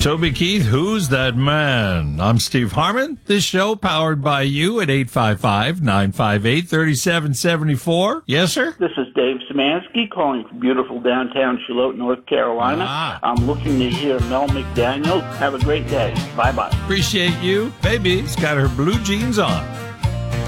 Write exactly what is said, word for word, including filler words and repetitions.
Toby Keith, who's that man? I'm Steve Harmon. This show powered by you at eight five five, nine five eight, three seven seven four. Yes, sir? This is Dave Szymanski calling from beautiful downtown Charlotte, North Carolina. Ah. I'm looking to hear Mel McDaniel. Have a great day. Bye-bye. Appreciate you. Baby's got her blue jeans on.